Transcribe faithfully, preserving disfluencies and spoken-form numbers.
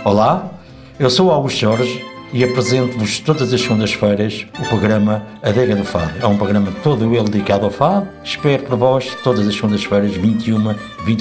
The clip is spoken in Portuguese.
Olá, eu sou Augusto Jorge e apresento-vos todas as segundas-feiras o programa Adega do Fado. É um programa todo ele dedicado ao fado. Espero por vós todas as segundas-feiras, vinte e uma, vinte